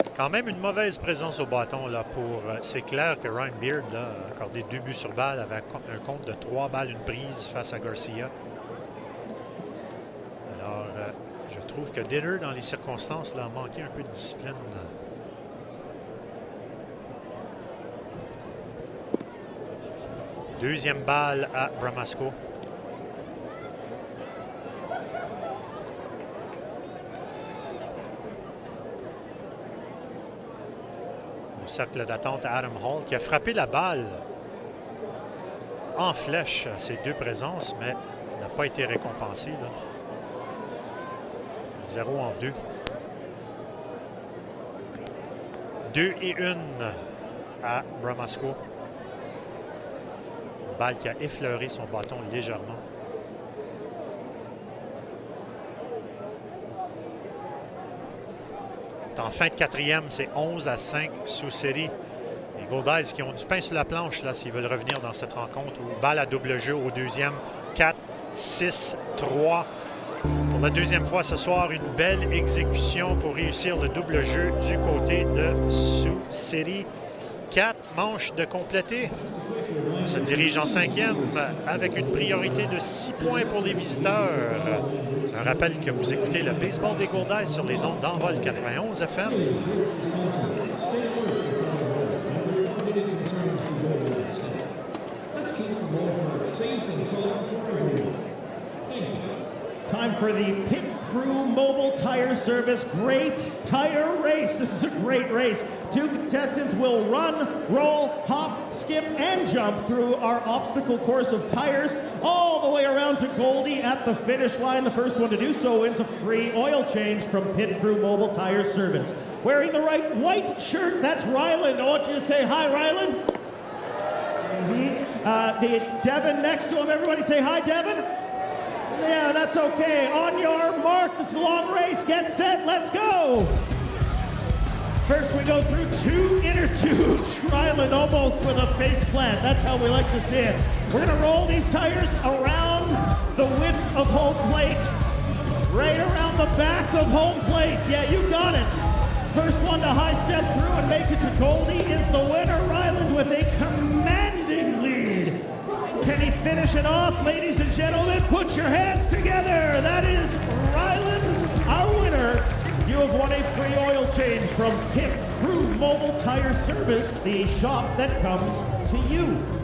Quand même une mauvaise présence au bâton là pour. C'est clair que Ryan Beard là, a accordé 2 buts sur balle avec un compte de 3 balles une prise face à Garcia. Alors, je trouve que Diller, dans les circonstances, là, a manqué un peu de discipline. Deuxième balle à Bramasco. Au cercle d'attente à Adam Hall, qui a frappé la balle en flèche à ses 2 présences, mais n'a pas été récompensé. 0 en 2. 2 et 1 à Bramasco. Une balle qui a effleuré son bâton légèrement. En fin de 4e, c'est 11-5 Sioux City. Les Goldeyes qui ont du pain sur la planche là, s'ils veulent revenir dans cette rencontre. Balle à double jeu au deuxième. 4-6-3. Pour la deuxième fois ce soir, une belle exécution pour réussir le double jeu du côté de Sioux City. 4 manches de compléter. On se dirige en 5e avec une priorité de 6 points pour les visiteurs. Un rappel que vous écoutez le baseball des Goldeyes sur les ondes d'Envol 91 FM. Time for the Pit Crew Mobile Tire Service Great Tire Race. This is a great race. 2 contestants will run, roll, hop, skip, and jump through our obstacle course of tires all the way around to Goldie at the finish line. The first one to do so wins a free oil change from Pit Crew Mobile Tire Service. Wearing the white shirt, that's Ryland. I want you to say hi, Ryland. It's Devin next to him. Everybody say hi, Devin. Yeah, that's okay. On your mark, this is a long race. Get set, let's go. First, we go through 2 inner tubes. Ryland almost with a face plant. That's how we like to see it. We're going to roll these tires around the width of home plate. Right around the back of home plate. Yeah, you got it. First one to high step through and make it to Goldie is the winner. Ryland with a commanding lead. Can he finish it off? Ladies and gentlemen, put your hands together. That is Ryland, our winner. You have won a free oil change from Pit Crew Mobile Tire Service, the shop that comes to you.